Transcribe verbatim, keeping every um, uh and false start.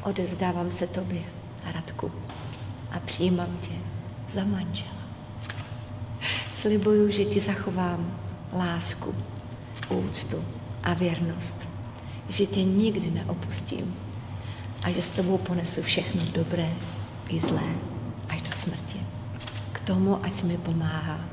Odevzdávám se tobě, Radku, a přijímám tě za manžela. Slibuju, že ti zachovám lásku, úctu a věrnost, že tě nikdy neopustím a že s tebou ponesu všechno dobré i zlé až do smrti. K tomu, ať mi pomáhá